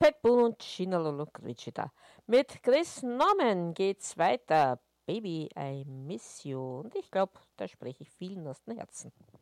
Boone und Gina Lollobrigida. Mit Chris Norman geht's weiter. Baby, I miss you. Und ich glaube, da spreche ich vielen aus dem Herzen.